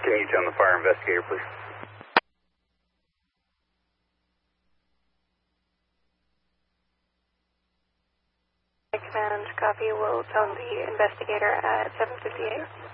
Can you tell the fire investigator, please? Command, copy. We'll tell the investigator at 7:58.